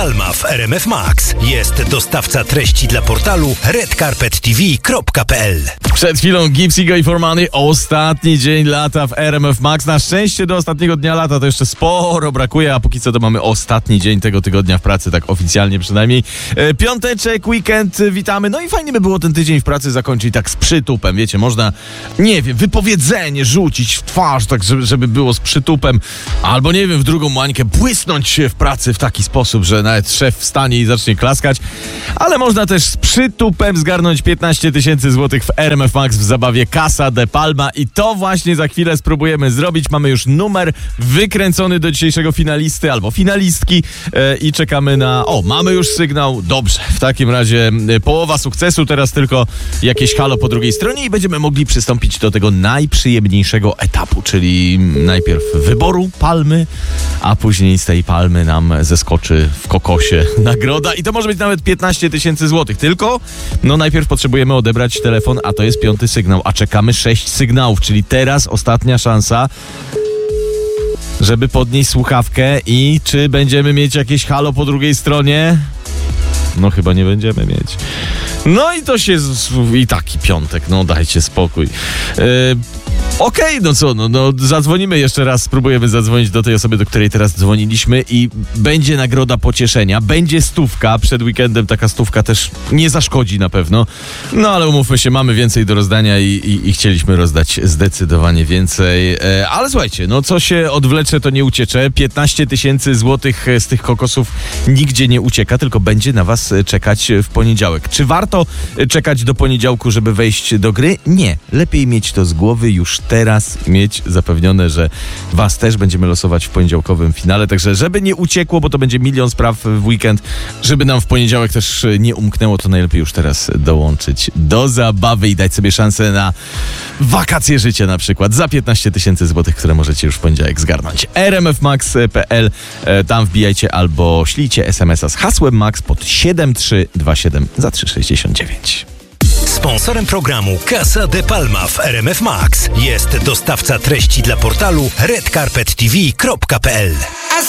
Palma w RMF Max. Jest dostawca treści dla portalu redcarpettv.pl. Przed chwilą Gipsy i Formany. Ostatni dzień lata w RMF Max. Na szczęście do ostatniego dnia lata to jeszcze sporo brakuje, a póki co to mamy ostatni dzień tego tygodnia w pracy, tak oficjalnie przynajmniej. Piąteczek, weekend, witamy. No i fajnie by było ten tydzień w pracy zakończyć tak z przytupem. Wiecie, można, nie wiem, wypowiedzenie rzucić w twarz, tak żeby było z przytupem. Albo nie wiem, w drugą mańkę błysnąć się w pracy w taki sposób, że nawet szef wstanie i zacznie klaskać. Ale można też z przytupem zgarnąć 15 000 złotych w RMF Max w zabawie Casa de Palma i to właśnie za chwilę spróbujemy zrobić. Mamy już numer wykręcony do dzisiejszego finalisty albo finalistki i czekamy na... O, mamy już sygnał. Dobrze, w takim razie połowa sukcesu, teraz tylko jakieś halo po drugiej stronie i będziemy mogli przystąpić do tego najprzyjemniejszego etapu, czyli najpierw wyboru palmy, a później z tej palmy nam zeskoczy w kokosie nagroda i to może być nawet 15 000 złotych. Tylko, no najpierw potrzebujemy odebrać telefon, a to jest 5. sygnał, a czekamy 6 sygnałów, czyli teraz ostatnia szansa, żeby podnieść słuchawkę i czy będziemy mieć jakieś halo po drugiej stronie? No chyba nie będziemy mieć. No i to się... I taki piątek, no dajcie spokój. Okej, no co, no zadzwonimy jeszcze raz, spróbujemy zadzwonić do tej osoby, do której teraz dzwoniliśmy i będzie nagroda pocieszenia, będzie 100, przed weekendem taka 100 też nie zaszkodzi na pewno, no ale umówmy się, mamy więcej do rozdania i chcieliśmy rozdać zdecydowanie więcej, ale słuchajcie, no co się odwlecze, to nie uciecze, 15 000 złotych z tych kokosów nigdzie nie ucieka, tylko będzie na was czekać w poniedziałek. Czy warto czekać do poniedziałku, żeby wejść do gry? Nie, lepiej mieć to z głowy już teraz, mieć zapewnione, że was też będziemy losować w poniedziałkowym finale, także żeby nie uciekło, bo to będzie milion spraw w weekend, żeby nam w poniedziałek też nie umknęło, to najlepiej już teraz dołączyć do zabawy i dać sobie szansę na wakacje życia na przykład za 15 000 złotych, które możecie już w poniedziałek zgarnąć. rmfmax.pl, tam wbijajcie albo ślijcie SMS-a z hasłem MAX pod 7327 za 3,69. Sponsorem programu Casa de Palma w RMF Max jest dostawca treści dla portalu redcarpettv.pl.